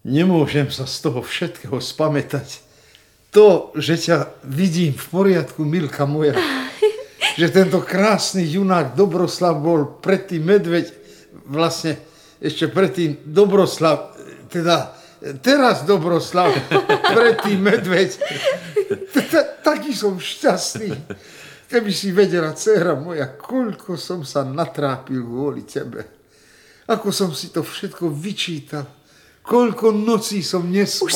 Nemôžem sa z toho všetkého spamätať. To, že ťa vidím v poriadku, Milka moja, že tento krásny junák Dobroslav bol predtým medveď, vlastne ešte predtým Dobroslav, teda teraz Dobroslav, predtým medveď. Taký som šťastný. Keby si vedela, dcéra moja, koľko som sa natrápil kvôli tebe. Ako som si to všetko vyčítal. Koľko nocí som nespal.